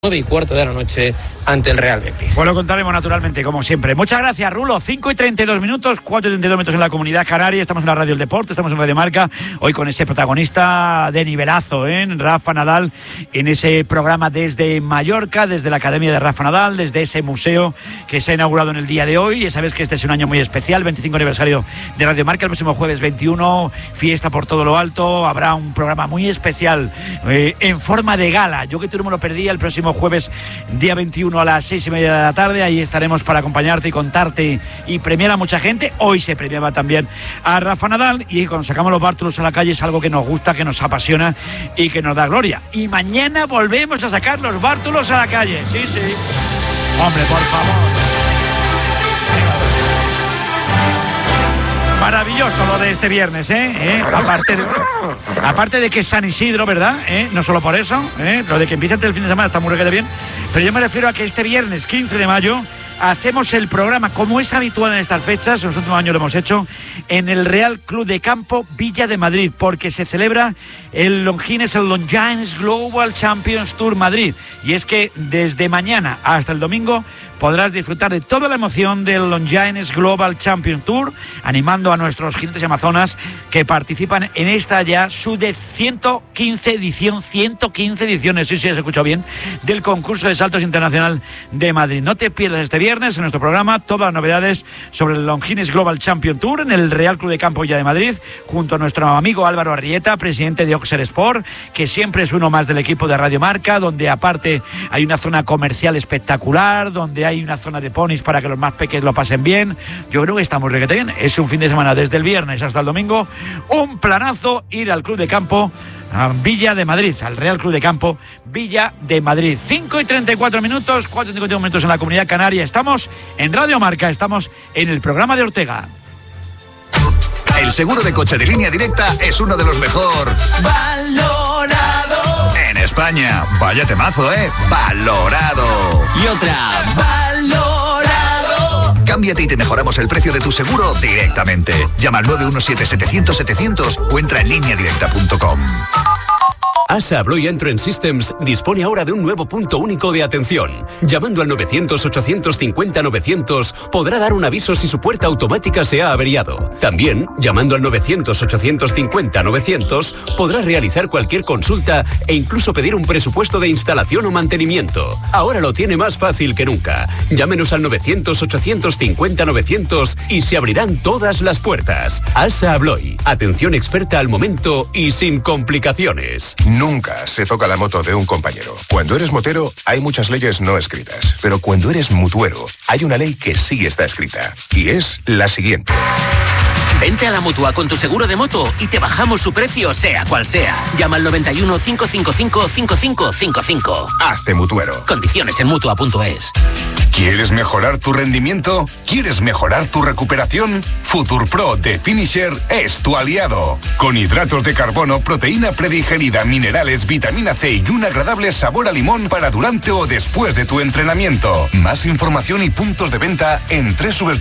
9:15 de la noche ante el Real Betis. Pues lo contaremos naturalmente, como siempre. Muchas gracias, Rulo. 5:32, 4:32 metros en la Comunidad Canaria. Estamos en la Radio del Deporte, estamos en Radio Marca. Hoy con ese protagonista de nivelazo, Rafa Nadal, en ese programa desde Mallorca, desde la Academia de Rafa Nadal, desde ese museo que se ha inaugurado en el día de hoy. Ya sabes que este es un año muy especial, 25 aniversario de Radio Marca. El próximo jueves 21, fiesta por todo lo alto. Habrá un programa muy especial en forma de gala. Yo que tú no me lo perdí, el próximo jueves día 21 a las 6:30 de la tarde. Ahí estaremos para acompañarte y contarte y premiar a mucha gente. Hoy se premiaba también a Rafa Nadal, y cuando sacamos los bártulos a la calle es algo que nos gusta, que nos apasiona y que nos da gloria. Y mañana volvemos a sacar los bártulos a la calle. Sí. Hombre, por favor. Maravilloso lo de este viernes, Aparte de que es San Isidro, ¿verdad? No solo por eso, lo de que empiece antes del fin de semana está muy requete bien, pero yo me refiero a que este viernes 15 de mayo hacemos el programa, como es habitual en estas fechas, en los últimos años lo hemos hecho, en el Real Club de Campo Villa de Madrid, porque se celebra el Longines Global Champions Tour Madrid. Y es que desde mañana hasta el domingo podrás disfrutar de toda la emoción del Longines Global Champions Tour, animando a nuestros jinetes y amazonas que participan en esta ya su 115 ediciones, sí, se escuchó bien, del concurso de saltos internacional de Madrid. No te pierdas este viernes en nuestro programa todas las novedades sobre el Longines Global Champion Tour en el Real Club de Campo Villa de Madrid, junto a nuestro amigo Álvaro Arrieta, presidente de Oxer Sport, que siempre es uno más del equipo de Radio Marca, donde aparte hay una zona comercial espectacular, donde hay una zona de ponis para que los más pequeños lo pasen bien. Yo creo que estamos requete bien. Es un fin de semana desde el viernes hasta el domingo, un planazo ir al Club de Campo a Villa de Madrid, al Real Club de Campo Villa de Madrid. 5:34, 4:51 minutos en la Comunidad Canaria. Estamos en Radio Marca, estamos en el programa de Ortega. El seguro de coche de Línea Directa es uno de los mejor valorado en España. Vaya temazo, valorado. Y otra, valorado. Cámbiate y te mejoramos el precio de tu seguro directamente. Llama al 917-700-700 o entra en lineadirecta.com. ASA Abloy Entrance Systems dispone ahora de un nuevo punto único de atención. Llamando al 900-850-900 podrá dar un aviso si su puerta automática se ha averiado. También, llamando al 900-850-900 podrá realizar cualquier consulta e incluso pedir un presupuesto de instalación o mantenimiento. Ahora lo tiene más fácil que nunca. Llámenos al 900-850-900 y se abrirán todas las puertas. ASA Abloy, atención experta al momento y sin complicaciones. Nunca se toca la moto de un compañero. Cuando eres motero, hay muchas leyes no escritas. Pero cuando eres mutuero, hay una ley que sí está escrita. Y es la siguiente. Vente a la Mutua con tu seguro de moto y te bajamos su precio, sea cual sea. Llama al 91 555 5555. Hazte mutuero. Condiciones en Mutua.es. ¿Quieres mejorar tu rendimiento? ¿Quieres mejorar tu recuperación? Futurpro de Finisher es tu aliado. Con hidratos de carbono, proteína predigerida, minerales, vitamina C y un agradable sabor a limón para durante o después de tu entrenamiento. Más información y puntos de venta en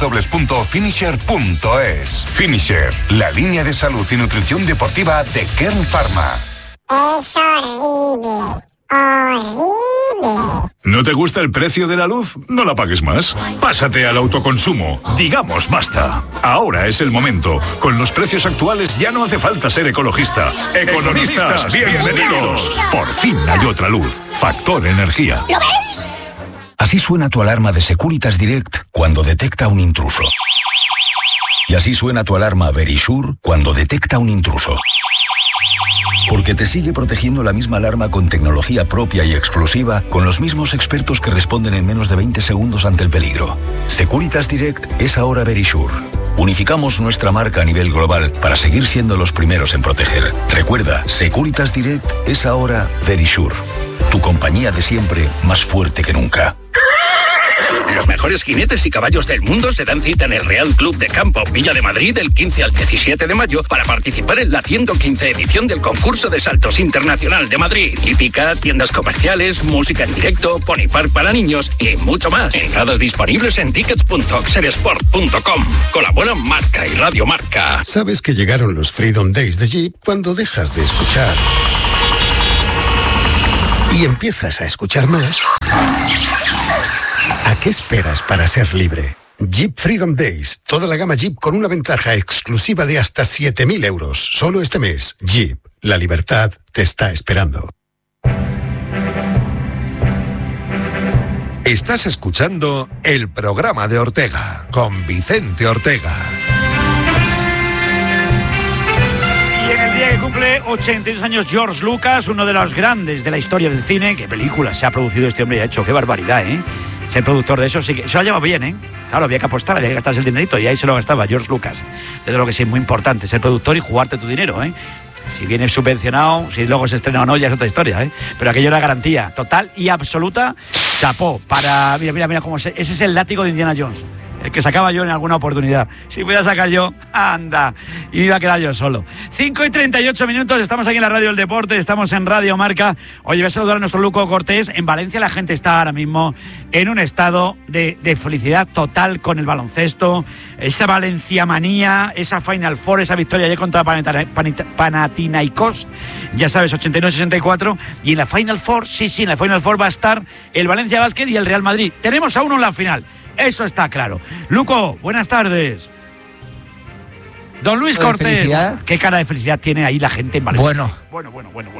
www.finisher.es. Finisher, la línea de salud y nutrición deportiva de Kern Pharma. Es horrible. Horrible. ¿No te gusta el precio de la luz? No la pagues más. Pásate al autoconsumo. Digamos basta. Ahora es el momento. Con los precios actuales ya no hace falta ser ecologista. Economistas, bienvenidos. Por fin hay otra luz. Factor Energía. ¿Lo veis? Así suena tu alarma de Securitas Direct cuando detecta un intruso. Y así suena tu alarma Verisure cuando detecta un intruso. Porque te sigue protegiendo la misma alarma con tecnología propia y exclusiva, con los mismos expertos que responden en menos de 20 segundos ante el peligro. Securitas Direct es ahora Verisure. Unificamos nuestra marca a nivel global para seguir siendo los primeros en proteger. Recuerda, Securitas Direct es ahora Verisure. Tu compañía de siempre, más fuerte que nunca. Los mejores jinetes y caballos del mundo se dan cita en el Real Club de Campo Villa de Madrid del 15 al 17 de mayo para participar en la 115 edición del concurso de saltos internacional de Madrid. Hípica, tiendas comerciales, música en directo, pony park para niños y mucho más. Entradas disponibles en tickets.oxersport.com. Colaboran Marca y Radio Marca. ¿Sabes que llegaron los Freedom Days de Jeep cuando dejas de escuchar y empiezas a escuchar más, ¿a qué esperas para ser libre? Jeep Freedom Days. Toda la gama Jeep con una ventaja exclusiva de hasta 7.000 euros. Solo este mes. Jeep. La libertad te está esperando. Estás escuchando el programa de Ortega con Vicente Ortega. Y en el día que cumple 82 años George Lucas, uno de los grandes de la historia del cine, ¿qué películas se ha producido este hombre y ha hecho? ¡Qué barbaridad, eh! Ser productor de eso, sí que se lo ha llevado bien, ¿eh? Claro, había que apostar, había que gastarse el dinerito y ahí se lo gastaba George Lucas. Desde lo que sí es muy importante, ser productor y jugarte tu dinero, ¿eh? Si viene subvencionado, si luego se estrena o no, ya es otra historia, ¿eh? Pero aquello era garantía total y absoluta. Chapó para... Mira cómo ese es el látigo de Indiana Jones. El que sacaba yo en alguna oportunidad. Si pudiera sacar yo, anda. Y me iba a quedar yo solo. 5:38, estamos aquí en la Radio del Deporte, estamos en Radio Marca. Oye, voy a saludar a nuestro Luco Cortés. En Valencia la gente está ahora mismo en un estado de felicidad total con el baloncesto. Esa Valenciamanía, esa Final Four, esa victoria ayer contra Panathinaikos. Ya sabes, 89-64. Y en la Final Four, sí, en la Final Four va a estar el Valencia Basket y el Real Madrid. Tenemos a uno en la final. Eso está claro. Luco, buenas tardes. Don Luis Cortés. ¿Qué cara de felicidad tiene ahí la gente en Valencia? Bueno.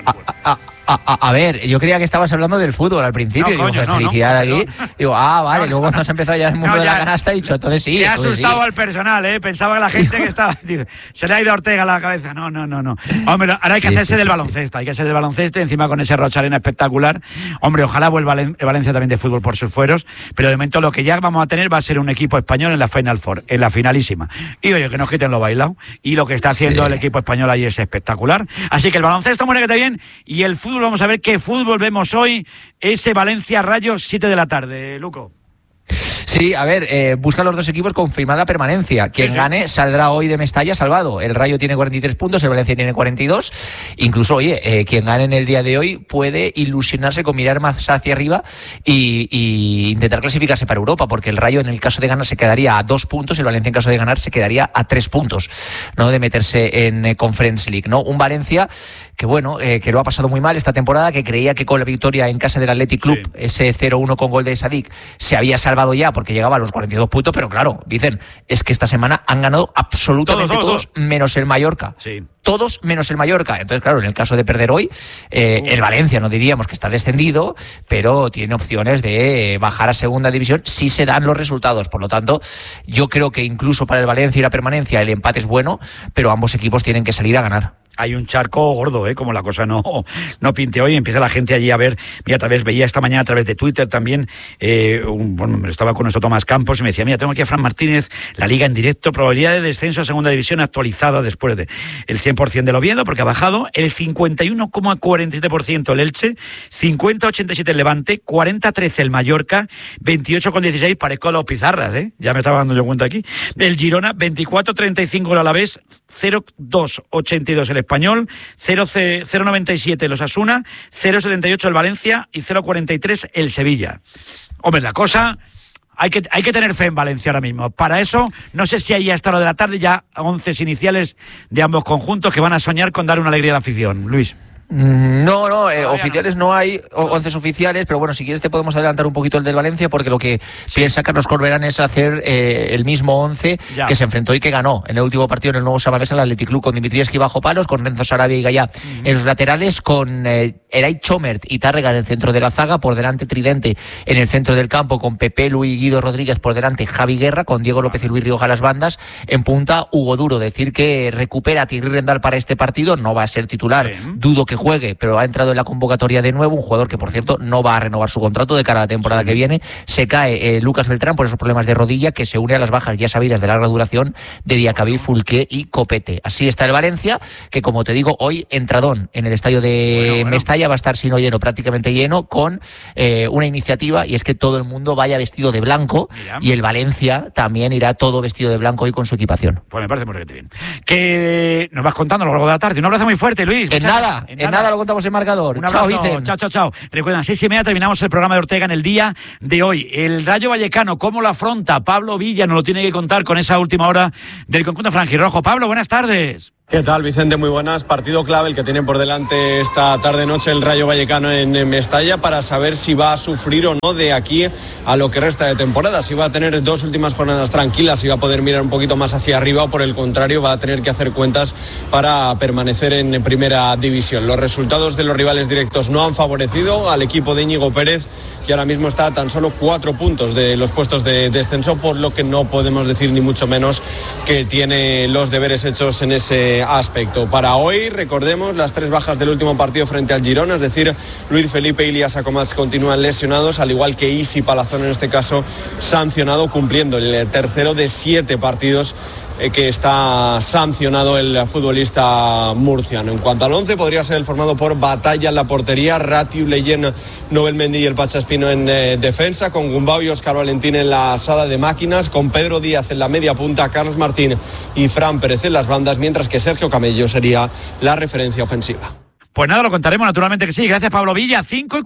A ver, yo creía que estabas hablando del fútbol al principio. No, digo, felicidad aquí. Digo, vale, luego cuando se empezó ya el mundo de la canasta he dicho, entonces sí. Me ha asustado al personal, ¿eh? Pensaba que la gente que estaba... Dice, se le ha ido a Ortega a la cabeza. No. Hombre, ahora hay que hacerse del baloncesto. Hay que hacer del baloncesto y encima con ese Rocharena espectacular. Hombre, ojalá vuelva el Valencia también de fútbol por sus fueros. Pero de momento lo que ya vamos a tener va a ser un equipo español en la Final Four, en la finalísima. Y oye, que nos quiten lo bailado. Y lo que está haciendo el equipo español ahí es espectacular. Así que el baloncesto, muérequete bien. Y el fútbol, vamos a ver qué fútbol vemos hoy. Ese Valencia Rayo, 7 de la tarde, Luco. Sí, a ver, buscan los dos equipos confirmada permanencia. Quien gane saldrá hoy de Mestalla salvado. El Rayo tiene 43 puntos, el Valencia tiene 42. Incluso, oye, quien gane en el día de hoy puede ilusionarse con mirar más hacia arriba y intentar clasificarse para Europa, porque el Rayo en el caso de ganar se quedaría a 2 puntos, el Valencia en caso de ganar se quedaría a 3 puntos, ¿no? De meterse en Conference League, ¿no? Un Valencia que bueno, que lo ha pasado muy mal esta temporada, que creía que con la victoria en casa del Athletic Club, ese 0-1 con gol de Sadik, se había salvado ya porque llegaba a los 42 puntos, pero claro, dicen, es que esta semana han ganado absolutamente todos menos el Mallorca. Sí. Todos menos el Mallorca. Entonces, claro, en el caso de perder hoy, el Valencia no diríamos que está descendido, pero tiene opciones de bajar a segunda división si se dan los resultados. Por lo tanto, yo creo que incluso para el Valencia y la permanencia el empate es bueno, pero ambos equipos tienen que salir a ganar. Hay un charco gordo, como la cosa no pinte hoy. Empieza la gente allí a ver. Mira, tal vez veía esta mañana a través de Twitter también. Estaba con nuestro Tomás Campos y me decía, mira, tengo aquí a Fran Martínez, la Liga en directo, probabilidad de descenso a segunda división actualizada después del 100% del Oviedo, porque ha bajado el 51,47% el Elche, 50,87 el Levante, 40,13 el Mallorca, 28,16 parezco los Pizarras, ya me estaba dando yo cuenta aquí. El Girona, 24,35 el Alavés, 0,282 el Español, 0,97 el Osasuna, 0,78 el Valencia y 0,43 el Sevilla. Hombre, la cosa... Hay que tener fe en Valencia ahora mismo. Para eso, no sé si hay a esta hora de la tarde ya 11 iniciales de ambos conjuntos que van a soñar con dar una alegría a la afición. Luis. No, oficiales no hay, 11 oficiales, pero bueno, si quieres te podemos adelantar un poquito el del Valencia, porque lo que piensa Carlos Corberán es hacer el mismo 11 que se enfrentó y que ganó en el último partido en el nuevo Samamés al Athletic Club, con Dimitrievski bajo palos, con Renzo Sarabia y Gallá en los laterales, con Eray Chomert y Tárrega en el centro de la zaga, por delante Tridente en el centro del campo, con Pepe Lu y Guido Rodríguez por delante, Javi Guerra, con Diego López y Luis Rioja a las bandas, en punta Hugo Duro. Decir que recupera a Thierry Rendal para este partido, no va a ser titular, dudo que juegue, pero ha entrado en la convocatoria de nuevo, un jugador que por cierto no va a renovar su contrato de cara a la temporada que viene. Se cae Lucas Beltrán por esos problemas de rodilla, que se une a las bajas ya sabidas de larga duración de Diacabí, Fulqué y Copete. Así está el Valencia, que como te digo, hoy entradón en el estadio de Mestalla, va a estar sino lleno, prácticamente lleno, con una iniciativa, y es que todo el mundo vaya vestido de blanco. Y el Valencia también irá todo vestido de blanco hoy con su equipación. Pues me parece muy bien. Que nos vas contando a lo largo de la tarde. Un abrazo muy fuerte, Luis. En nada lo contamos el marcador. Chao, Vicen. Chao. Recuerden, 6:30 terminamos el programa de Ortega en el día de hoy. El Rayo Vallecano, ¿cómo lo afronta? Pablo Villa nos lo tiene que contar con esa última hora del conjunto franjirrojo. Pablo, buenas tardes. ¿Qué tal, Vicente? Muy buenas. Partido clave el que tiene por delante esta tarde-noche el Rayo Vallecano en Mestalla para saber si va a sufrir o no de aquí a lo que resta de temporada. Si va a tener 2 últimas jornadas tranquilas, si va a poder mirar un poquito más hacia arriba o por el contrario va a tener que hacer cuentas para permanecer en primera división. Los resultados de los rivales directos no han favorecido al equipo de Íñigo Pérez, que ahora mismo está a tan solo 4 puntos de los puestos de descenso, por lo que no podemos decir ni mucho menos que tiene los deberes hechos en ese aspecto. Para hoy, recordemos, las 3 bajas del último partido frente al Girona, es decir, Luis Felipe y Ilías Acomás continúan lesionados, al igual que Isi Palazón, en este caso sancionado, cumpliendo el tercero de 7 partidos que está sancionado el futbolista murciano. En cuanto al 11, podría ser el formado por Batalla en la portería, Ratiu, Leyen, Nobel Mendy y el Pacha Espino en defensa, con Gumbau y Óscar Valentín en la sala de máquinas, con Pedro Díaz en la media punta, Carlos Martín y Fran Pérez en las bandas, mientras que Sergio Camello sería la referencia ofensiva. Pues nada, lo contaremos, naturalmente que sí. Gracias, Pablo Villa.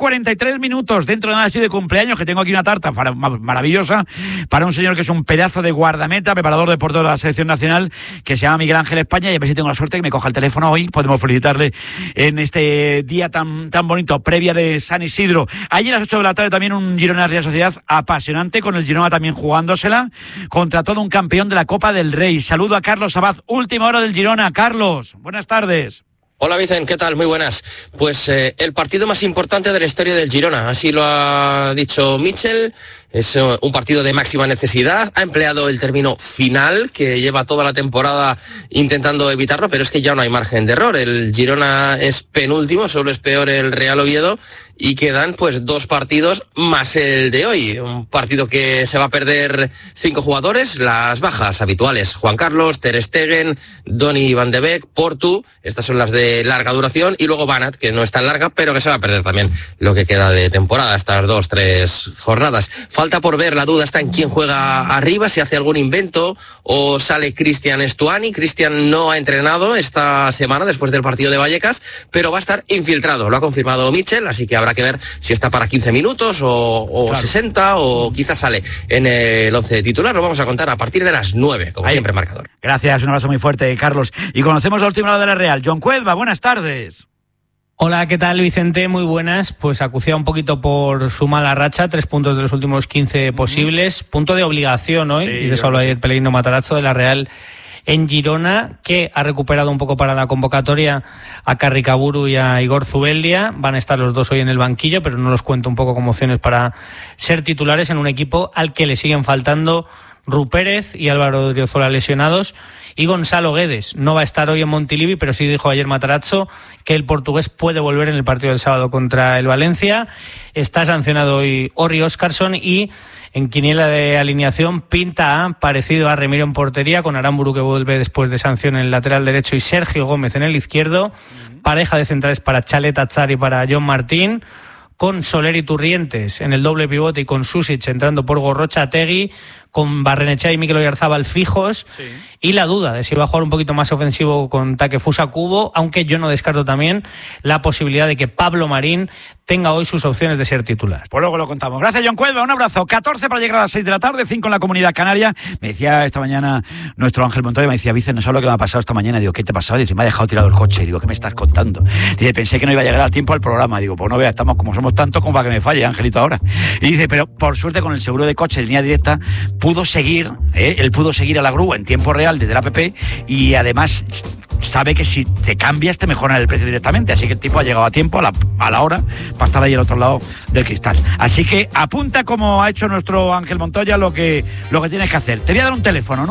5:43. Dentro de nada así de cumpleaños, que tengo aquí una tarta maravillosa para un señor que es un pedazo de guardameta, preparador de portero de la selección nacional, que se llama Miguel Ángel España, y a ver si tengo la suerte que me coja el teléfono hoy. Podemos felicitarle en este día tan bonito, previa de San Isidro. Ayer a las 8 de la tarde también un Girona Real Sociedad apasionante, con el Girona también jugándosela contra todo un campeón de la Copa del Rey. Saludo a Carlos Abad, última hora del Girona. Carlos, buenas tardes. Hola Vicente, ¿qué tal? Muy buenas. Pues el partido más importante de la historia del Girona, así lo ha dicho Mitchell. Es un partido de máxima necesidad. Ha empleado el término final, que lleva toda la temporada intentando evitarlo, pero es que ya no hay margen de error. El Girona es penúltimo, solo es peor el Real Oviedo, y quedan pues 2 partidos más el de hoy. Un partido que se va a perder 5 jugadores, las bajas habituales: Juan Carlos, Ter Stegen, Donny van de Beek, Portu, estas son las de larga duración, y luego Banat, que no es tan larga, pero que se va a perder también lo que queda de temporada, estas 2-3 jornadas. Falta por ver, la duda está en quién juega arriba, si hace algún invento o sale Cristian Stuani. Cristian no ha entrenado esta semana después del partido de Vallecas, pero va a estar infiltrado, lo ha confirmado Mitchell, así que habrá que ver si está para 15 minutos o claro, 60, o quizás sale en el 11 titular. Lo vamos a contar a partir de las 9, como siempre, marcador. Gracias, un abrazo muy fuerte, Carlos. Y conocemos la última hora de la Real. John Cuelva, buenas tardes. Hola, ¿qué tal, Vicente? Muy buenas. Pues acuciado un poquito por su mala racha, 3 puntos de los últimos 15 posibles, punto de obligación hoy, y de eso habló ayer Pellegrino Matarazzo de la Real en Girona, que ha recuperado un poco para la convocatoria a Carricaburu y a Igor Zubeldia. Van a estar los dos hoy en el banquillo, pero no los cuento un poco como opciones para ser titulares en un equipo al que le siguen faltando Ru Pérez y Álvaro Odriozola lesionados, y Gonzalo Guedes no va a estar hoy en Montilivi, pero sí dijo ayer Matarazzo que el portugués puede volver en el partido del sábado contra el Valencia. Está sancionado hoy Orri Óscarsson, y en quiniela de alineación pinta parecido a Remiro en portería, con Aramburu, que vuelve después de sanción, en el lateral derecho, y Sergio Gómez en el izquierdo. Pareja de centrales para Chalet Atzar y para John Martín, con Soler y Turrientes en el doble pivote, y con Susic entrando por Gorrochategui, con Barrenechea y Mikel Oyarzábal fijos, y la duda de si va a jugar un poquito más ofensivo con Takefusa Kubo, aunque yo no descarto también la posibilidad de que Pablo Marín tenga hoy sus opciones de ser titular. Pues luego lo contamos. Gracias, John Cuelva, un abrazo. 14 para llegar a las 6 de la tarde, 5 en la Comunidad Canaria. Me decía esta mañana nuestro Ángel Montoya, me decía: Vicente, no sabes lo que me ha pasado esta mañana. Digo, ¿qué te ha pasado? Dice: me ha dejado tirado el coche. Digo, ¿qué me estás contando? Dice: pensé que no iba a llegar al tiempo al programa. Digo, pues no veas, estamos como somos tantos como para que me falle, Angelito, ahora. Y dice: pero por suerte con el seguro de coche de línea directa pudo seguir, él pudo seguir a la grúa en tiempo real desde la app, y además sabe que si te cambias te mejoran el precio directamente, así que el tipo ha llegado a tiempo, a la hora, para estar ahí al otro lado del cristal. Así que apunta, como ha hecho nuestro Ángel Montoya, lo que tienes que hacer. Te voy a dar un teléfono: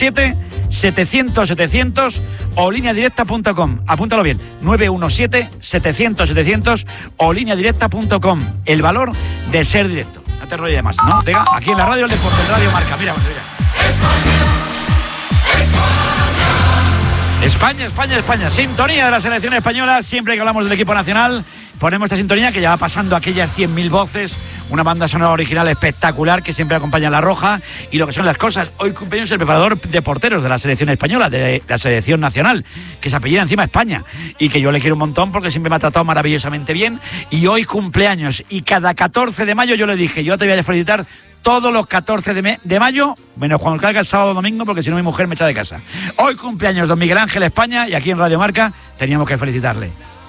917-700-700 o lineadirecta.com. Apúntalo bien: 917-700-700 o lineadirecta.com. El valor de ser directo. No te rolles más, ¿no? Venga, aquí en la radio, el deporte, en Radio Marca. Mira. España. Sintonía de la selección española. Siempre que hablamos del equipo nacional ponemos esta sintonía que ya va pasando aquellas 100.000 voces, una banda sonora original espectacular que siempre acompaña a La Roja y lo que son las cosas. Hoy cumpleaños el preparador de porteros de la selección española, de la selección nacional, que se apellida encima España y que yo le quiero un montón porque siempre me ha tratado maravillosamente bien, y hoy cumpleaños, y cada 14 de mayo yo le dije, yo te voy a felicitar todos los 14 de mayo, menos cuando caiga el sábado o domingo, porque si no mi mujer me echa de casa. Hoy cumpleaños don Miguel Ángel España, y aquí en Radio Marca teníamos que felicitarle.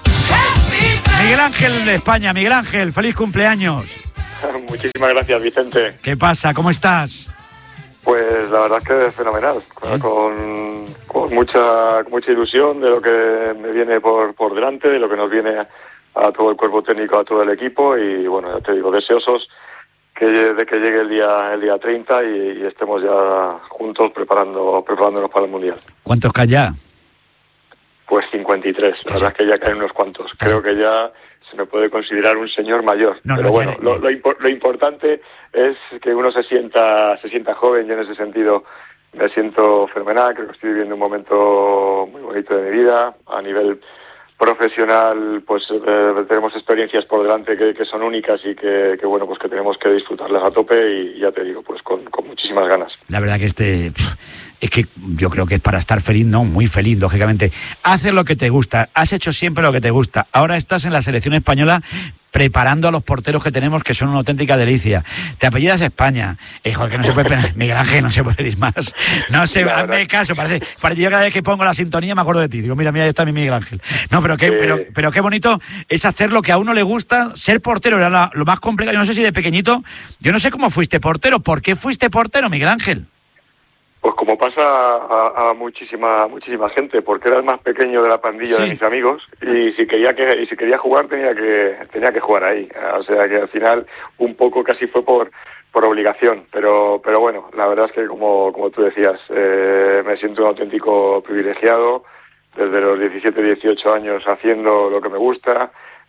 Miguel Ángel de España. Miguel Ángel, feliz cumpleaños. Muchísimas gracias, Vicente. ¿Qué pasa? ¿Cómo estás? Pues la verdad es que es fenomenal, con mucha ilusión de lo que me viene por delante, de lo que nos viene a todo el cuerpo técnico, a todo el equipo, y bueno, ya te digo, deseosos de que llegue el día 30 y estemos ya juntos preparándonos para el Mundial. ¿Cuántos caen ya? Pues 53, la verdad es que ya caen unos cuantos. Creo que ya se me puede considerar un señor mayor. Pero bueno, lo importante es que uno se sienta joven. Yo en ese sentido me siento fenomenal. Creo que estoy viviendo un momento muy bonito de mi vida. A nivel profesional, pues tenemos experiencias por delante que son únicas y que bueno, pues que tenemos que disfrutarlas a tope, y ya te digo, pues con muchísimas ganas. La verdad que es que yo creo que es para estar feliz, no, muy feliz, lógicamente. Haces lo que te gusta, has hecho siempre lo que te gusta. Ahora estás en la selección española preparando a los porteros que tenemos, que son una auténtica delicia. Te apellidas España. Joder, que no se puede Miguel Ángel, no se puede decir más. No sé, hazme caso, parece yo cada vez que pongo la sintonía me acuerdo de ti. Digo, mira, ahí está mi Miguel Ángel. No, pero qué bonito es hacer lo que a uno le gusta. Ser portero era lo más complicado. Yo no sé si de pequeñito, yo no sé cómo fuiste portero. ¿Por qué fuiste portero, Miguel Ángel? Pues como pasa a muchísima gente, porque era el más pequeño de la pandilla de mis amigos, y si quería jugar tenía que jugar ahí. O sea que al final un poco casi fue por obligación, pero bueno, la verdad es que como tú decías, me siento un auténtico privilegiado desde los 17, 18 años haciendo lo que me gusta,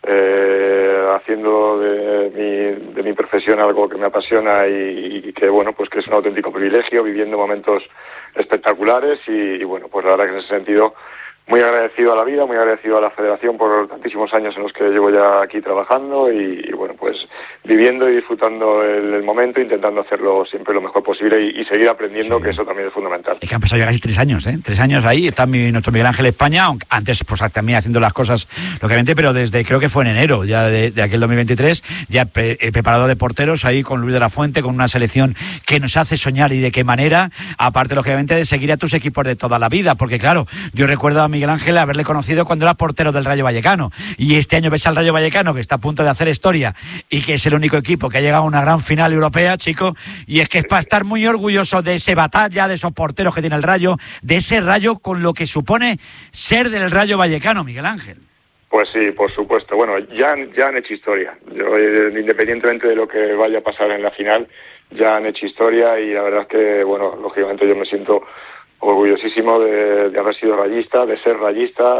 haciendo de mi profesión algo que me apasiona y que bueno, pues que es un auténtico privilegio, viviendo momentos espectaculares y bueno, pues la verdad que en ese sentido muy agradecido a la vida, muy agradecido a la Federación por tantísimos años en los que llevo ya aquí trabajando y bueno, pues viviendo y disfrutando el momento, intentando hacerlo siempre lo mejor posible y seguir aprendiendo, que eso también es fundamental. Es que han pasado ya casi 3 años, 3 años ahí, está nuestro Miguel Ángel España, aunque antes pues también haciendo las cosas lógicamente, pero desde creo que fue en enero ya de aquel 2023, ya preparador de porteros ahí con Luis de la Fuente, con una selección que nos hace soñar, y de qué manera, aparte lógicamente de seguir a tus equipos de toda la vida, porque claro, yo recuerdo a Miguel Ángel haberle conocido cuando era portero del Rayo Vallecano, y este año ves al Rayo Vallecano que está a punto de hacer historia y que es el único equipo que ha llegado a una gran final europea, chico, y es que es para estar muy orgulloso de ese batalla, de esos porteros que tiene el Rayo, de ese Rayo con lo que supone ser del Rayo Vallecano, Miguel Ángel. Pues sí, por supuesto. Bueno, ya han hecho historia. Independientemente de lo que vaya a pasar en la final, ya han hecho historia, y la verdad es que, bueno, lógicamente yo me siento orgullosísimo de haber sido rayista, de ser rayista.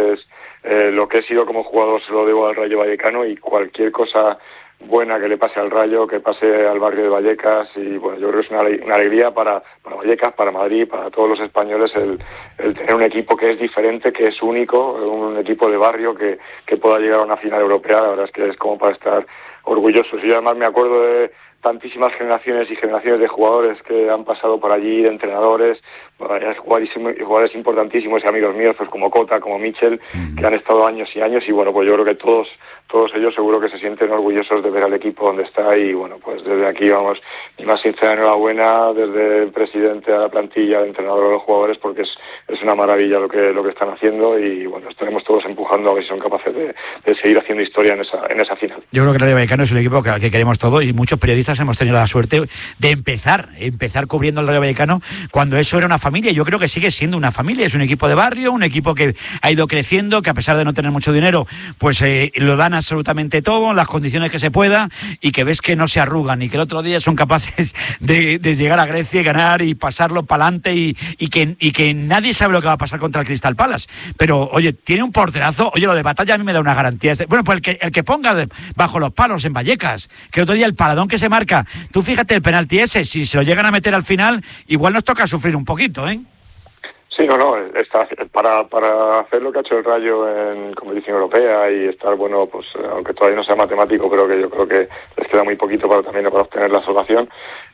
Lo que he sido como jugador se lo debo al Rayo Vallecano, y cualquier cosa buena que le pase al Rayo, que pase al barrio de Vallecas, y bueno, yo creo que es una alegría para Vallecas, para Madrid, para todos los españoles el tener un equipo que es diferente, que es único, un equipo de barrio que pueda llegar a una final europea. La verdad es que es como para estar orgullosos. Y además me acuerdo de tantísimas generaciones y generaciones de jugadores que han pasado por allí, de entrenadores, jugadores importantísimos y amigos míos, pues como Cota, como Mitchell, que han estado años y años, y bueno, pues yo creo que todos ellos seguro que se sienten orgullosos de ver al equipo donde está, y bueno, pues desde aquí vamos, mi más sincera enhorabuena, desde el presidente a la plantilla, al entrenador, a los jugadores, porque es una maravilla lo que están haciendo, y bueno, estaremos todos empujando a ver si son capaces de seguir haciendo historia en esa final. Yo creo que el Rayo Vallecano es un equipo que queremos todos, y muchos periodistas hemos tenido la suerte de empezar cubriendo el Rayo Vallecano cuando eso era una familia. Yo creo que sigue siendo una familia, es un equipo de barrio, un equipo que ha ido creciendo, que a pesar de no tener mucho dinero, pues lo dan absolutamente todo, en las condiciones que se pueda, y que ves que no se arrugan, y que el otro día son capaces de llegar a Grecia y ganar y pasarlo para adelante, y que nadie sabe lo que va a pasar contra el Crystal Palace. Pero oye, tiene un porterazo. Oye, lo de Batalla a mí me da una garantía. Bueno, pues el que ponga bajo los palos en Vallecas, que el otro día el paradón que se marca, tú fíjate el penalti ese, si se lo llegan a meter al final, igual nos toca sufrir un poquito, ¿eh? Sí, está para hacer lo que ha hecho el Rayo en competición europea y estar, bueno, pues aunque todavía no sea matemático, pero que yo creo que les queda muy poquito para obtener la salvación.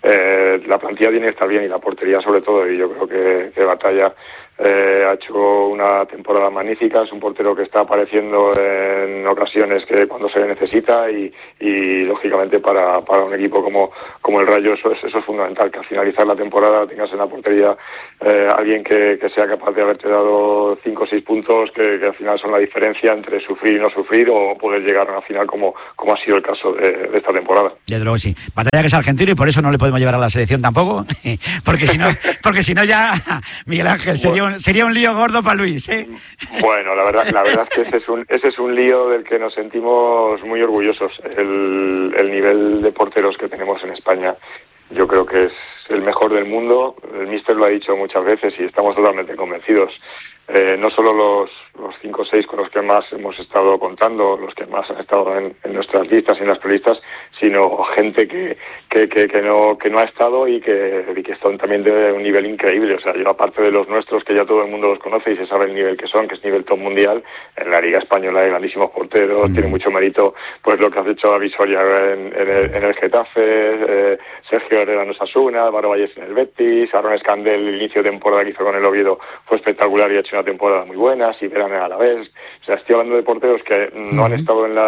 La plantilla tiene que estar bien y la portería sobre todo, y yo creo que Batalla ha hecho una temporada magnífica. Es un portero que está apareciendo en ocasiones que cuando se necesita y lógicamente para un equipo como el Rayo eso es fundamental, que al finalizar la temporada tengas en la portería alguien que sea capaz de haberte dado 5 o 6 puntos que al final son la diferencia entre sufrir y no sufrir, o poder llegar a una final como ha sido el caso de esta temporada. Desde luego sí. Batalla que es argentino y por eso no le podemos llevar a la selección tampoco, porque si no ya Miguel Ángel sería un lío gordo para Luis, ¿eh? Bueno, la verdad es que ese es un lío del que nos sentimos muy orgullosos. El nivel de porteros que tenemos en España, yo creo que es el mejor del mundo. El míster lo ha dicho muchas veces y estamos totalmente convencidos. No solo los 5 o 6 con los que más hemos estado contando, los que más han estado en nuestras listas y en las prelistas, sino gente que no ha estado y que están también de un nivel increíble. O sea, yo aparte de los nuestros, que ya todo el mundo los conoce y se sabe el nivel que son, que es nivel top mundial, en la Liga Española hay grandísimos porteros, tiene mucho mérito pues lo que has hecho David Soria en el Getafe, Sergio Herrera en Osasuna, Álvaro Valles en el Betis, Aaron Escandel, el inicio de temporada que hizo con el Oviedo fue espectacular y ha hecho una temporada muy buena, Siberan en Alavés. O sea, estoy hablando de porteros que no han estado en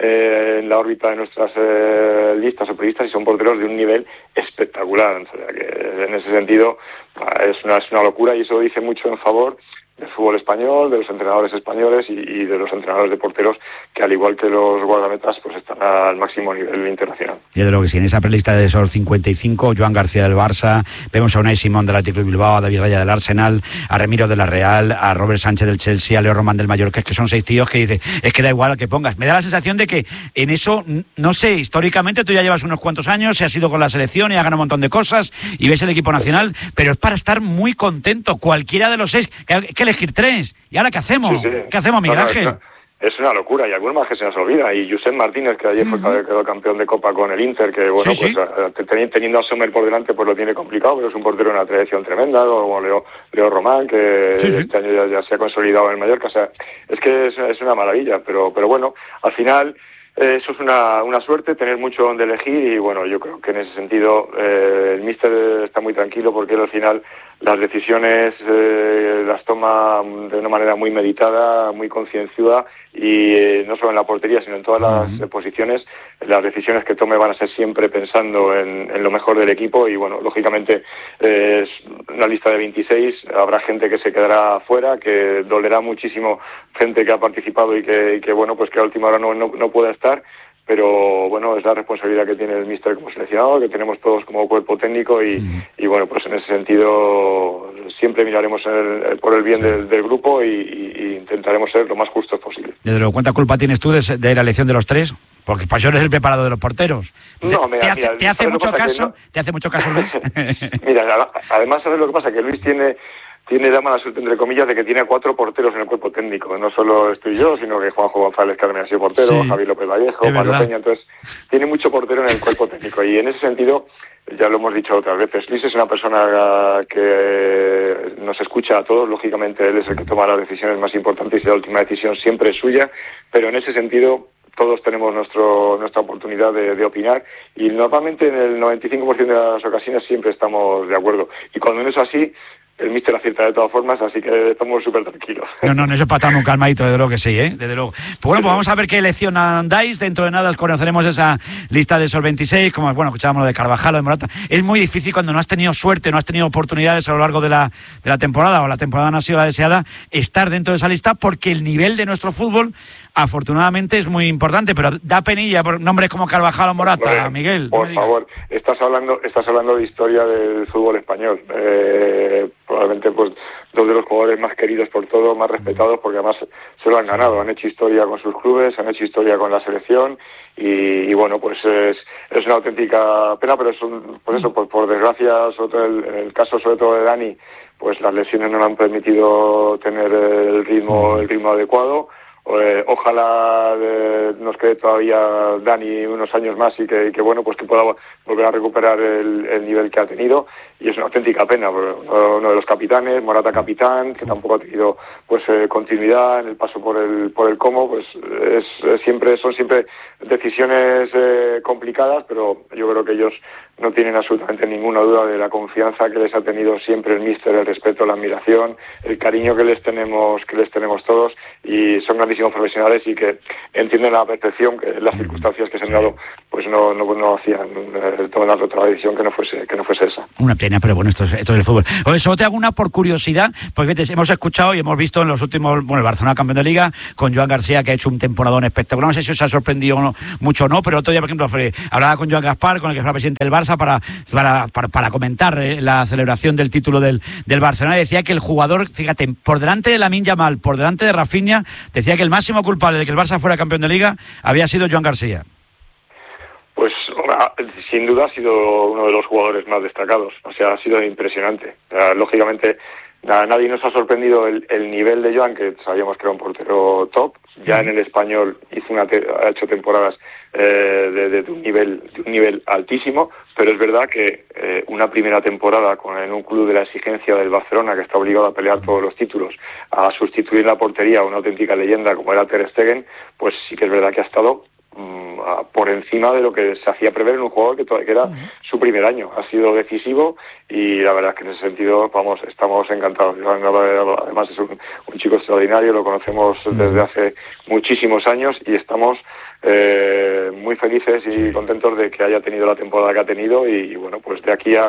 la órbita de nuestras listas o prelistas y son porteros de un nivel espectacular. O sea, que en ese sentido es una locura, y eso dice mucho en favor del fútbol español, de los entrenadores españoles y de los entrenadores de porteros, que al igual que los guardametas pues están al máximo nivel internacional. Y de lo que sí, en esa prelista de esos 55, Joan García del Barça, vemos a Unai Simón del Athletic de Bilbao, a David Raya del Arsenal, a Remiro de la Real, a Robert Sánchez del Chelsea, a Leo Román del Mallorca, que son 6 tíos que dice, es que da igual al que pongas. Me da la sensación de que en eso, no sé, históricamente tú ya llevas unos cuantos años, has ido con la selección y has ganado un montón de cosas y ves el equipo nacional, pero es para estar muy contento, cualquiera de los 6, que elegir 3. ¿Y ahora qué hacemos? Sí. ¿Qué hacemos, Miguel Ángel? Es una locura, y algunos más que se nos olvida. Y Josep Martínez, que ayer quedó campeón de Copa con el Inter, que bueno, sí. Pues teniendo a Sommer por delante pues lo tiene complicado, pero es un portero de una tradición tremenda, como Leo Román, que este año ya se ha consolidado en el Mallorca. O sea, es que es una maravilla, pero bueno, al final eso es una suerte, tener mucho donde elegir, y bueno, yo creo que en ese sentido el míster está muy tranquilo, porque él al final las decisiones las toma de una manera muy meditada, muy concienzuda, y no solo en la portería, sino en todas las posiciones. Las decisiones que tome van a ser siempre pensando en lo mejor del equipo, y bueno, lógicamente es una lista de 26, habrá gente que se quedará fuera, que dolerá muchísimo gente que ha participado y que bueno, pues que a última hora no pueda estar. Pero bueno, es la responsabilidad que tiene el míster como seleccionador, que tenemos todos como cuerpo técnico, y bueno, pues en ese sentido siempre miraremos por el bien del grupo y intentaremos ser lo más justos posible. Desde luego, ¿cuánta culpa tienes tú de la elección de los 3? Porque para eso eres el preparado de los porteros. ¿Te hace mucho caso, Luis? Mira, además, ¿sabes lo que pasa? Que Luis tiene la mala suerte, entre comillas, de que tiene a 4 porteros en el cuerpo técnico. No solo estoy yo, sino que Juanjo González, que también ha sido portero, Javi López Vallejo, Pablo Peña. Entonces, tiene mucho portero en el cuerpo técnico. Y en ese sentido, ya lo hemos dicho otras veces, Luis es una persona que nos escucha a todos. Lógicamente, él es el que toma las decisiones más importantes y la última decisión siempre es suya. Pero en ese sentido, todos tenemos nuestra oportunidad de opinar, y normalmente en el 95% de las ocasiones siempre estamos de acuerdo. Y cuando no es así, el míster acierta de todas formas, así que estamos súper tranquilos. No, eso es para estar muy calmadito, desde luego que sí, desde luego. Pues bueno, pues vamos a ver qué elección dais. Dentro de nada conoceremos esa lista de esos 26, como bueno, escuchábamos lo de Carvajal, lo de Morata. Es muy difícil cuando no has tenido suerte, no has tenido oportunidades a lo largo de la temporada, o la temporada no ha sido la deseada, estar dentro de esa lista, porque el nivel de nuestro fútbol, afortunadamente, es muy importante, pero da penilla por nombres como Carvajal o Morata, bueno, Miguel. Por favor, estás hablando de historia del fútbol español. Probablemente pues 2 de los jugadores más queridos por todos, más respetados, porque además se lo han ganado, han hecho historia con sus clubes, han hecho historia con la selección, y bueno, pues es una auténtica pena, pero por desgracia, sobre todo en el caso sobre todo de Dani, pues las lesiones no le han permitido tener el ritmo adecuado. Ojalá nos quede todavía Dani unos años más y que bueno, pues que pueda volver a recuperar el nivel que ha tenido, y es una auténtica pena, uno de los capitanes, Morata capitán, que tampoco ha tenido pues continuidad en el paso por el Como, pues son siempre decisiones complicadas, pero yo creo que ellos no tienen absolutamente ninguna duda de la confianza que les ha tenido siempre el míster, el respeto, la admiración, el cariño que les tenemos todos, y son grandísimos profesionales y que entienden a la perfección que las circunstancias que se han dado pues no hacían tomar otra decisión que no fuese esa. Una pena, pero bueno, esto es el fútbol. Oye, solo te hago una por curiosidad, porque hemos escuchado y hemos visto en los últimos, el Barcelona campeón de Liga, con Joan García, que ha hecho un temporadón espectacular. No sé si os ha sorprendido mucho o no, pero el otro día, por ejemplo, hablaba con Joan Gaspar, con el que fue presidente del Barça, para comentar la celebración del título del Barcelona, y decía que el jugador, fíjate, por delante de Lamine Yamal, por delante de Rafinha, decía que el máximo culpable de que el Barça fuera campeón de Liga había sido Joan García. Pues sin duda ha sido uno de los jugadores más destacados, o sea, ha sido impresionante. Lógicamente, nadie nos ha sorprendido el nivel de Joan, que sabíamos que era un portero top. Ya en el Español ha hecho temporadas de un nivel altísimo, pero es verdad que una primera temporada en un club de la exigencia del Barcelona, que está obligado a pelear todos los títulos, a sustituir la portería a una auténtica leyenda como era Ter Stegen, pues sí que es verdad que ha estado por encima de lo que se hacía prever en un jugador que era su primer año. Ha sido decisivo y la verdad es que en ese sentido estamos encantados. Además es un chico extraordinario, lo conocemos desde hace muchísimos años y estamos muy felices y contentos de que haya tenido la temporada que ha tenido, y bueno, pues de aquí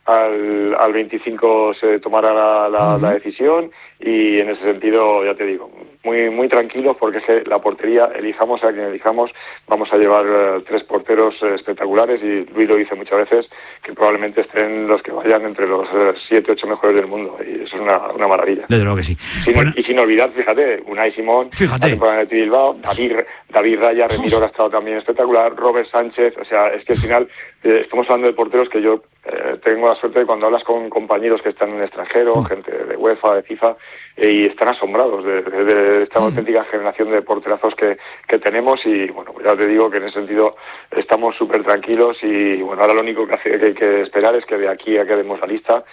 al 25 se tomará la decisión, y en ese sentido, ya te digo, muy tranquilos, porque es que la portería, elijamos a quien elijamos, vamos a llevar 3 porteros espectaculares, y Luis lo dice muchas veces, que probablemente estén los que vayan entre los 7-8 mejores del mundo, y eso es una maravilla. Desde luego que sí. Y sin olvidar, fíjate, Unai Simón, la temporada de Bilbao, David Raya, Remiro ha estado también espectacular, Robert Sánchez, o sea, es que al final estamos hablando de porteros que yo tengo la suerte de, cuando hablas con compañeros que están en el extranjero, gente de UEFA, de FIFA, y están asombrados de esta auténtica generación de porterazos que tenemos, y bueno, ya te digo que en ese sentido estamos súper tranquilos, y bueno, ahora lo único que hay que esperar es que de aquí a que demos la lista,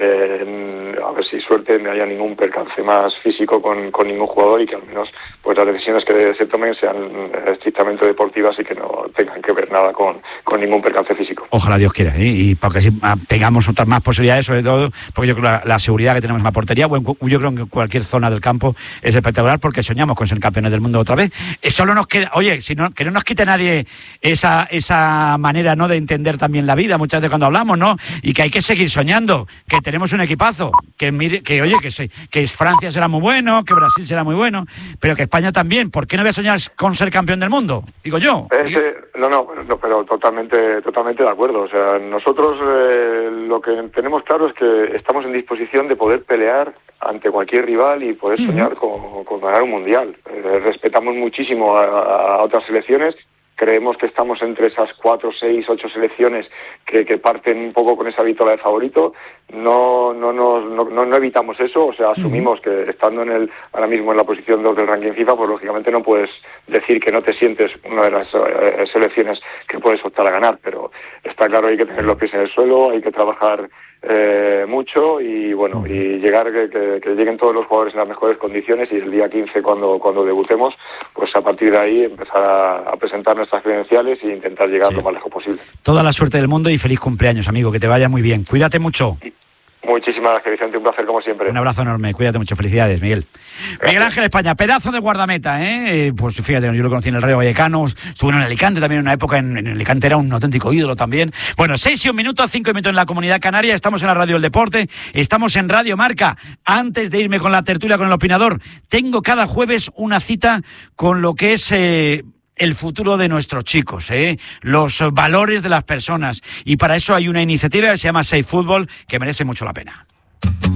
a ver si suerte no haya ningún percance más físico con ningún jugador, y que al menos pues las decisiones que se tomen sean estrictamente deportivas y que no tengan que ver nada con ningún percance físico. Ojalá Dios quiera, y porque así tengamos otras más posibilidades, sobre todo porque yo creo que la seguridad que tenemos en la portería, yo creo que en cualquier zona del campo es espectacular, porque soñamos con ser campeones del mundo otra vez. Solo nos queda, oye, que no nos quite nadie esa manera, ¿no?, de entender también la vida, muchas veces cuando hablamos, ¿no?, y que hay que seguir soñando, que tenemos un equipazo, que Francia será muy bueno, que Brasil será muy bueno, pero que España también. ¿Por qué no voy a soñar con ser campeón del mundo? Digo yo. No, pero totalmente de acuerdo. O sea, nosotros lo que tenemos claro es que estamos en disposición de poder pelear ante cualquier rival y poder soñar con ganar un mundial. Respetamos muchísimo a otras selecciones. Creemos que estamos entre esas 4, 6, 8 selecciones que parten un poco con esa vitola de favorito. No evitamos eso, o sea, asumimos que estando ahora mismo en la posición 2 del ranking FIFA, pues lógicamente no puedes decir que no te sientes una de las selecciones que puedes optar a ganar, pero está claro, hay que tener los pies en el suelo, hay que trabajar mucho, y bueno, y llegar que lleguen todos los jugadores en las mejores condiciones, y el día 15 cuando debutemos, pues a partir de ahí empezar a presentar nuestras credenciales e intentar llegar lo más lejos posible. Toda la suerte del mundo y feliz cumpleaños, amigo, que te vaya muy bien. Cuídate mucho. Muchísimas gracias, Vicente, un placer como siempre. Un abrazo enorme, cuídate mucho, felicidades, Miguel. Gracias. Miguel Ángel España, pedazo de guardameta, pues fíjate, yo lo conocí en el Rayo Vallecano, estuvo en Alicante también en una época, en Alicante era un auténtico ídolo también. Bueno, 6 y 1 minuto, 5 minutos en la Comunidad Canaria, estamos en la Radio del Deporte, estamos en Radio Marca. Antes de irme con la tertulia con el opinador, tengo cada jueves una cita con lo que es el futuro de nuestros chicos, los valores de las personas, y para eso hay una iniciativa que se llama Safe Fútbol, que merece mucho la pena.